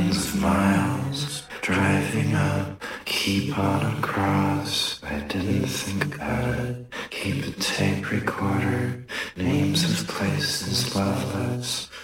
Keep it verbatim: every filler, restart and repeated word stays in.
Millions of miles driving up, keep on across. I didn't think about it. Keep a tape recorder, names of places, love lives.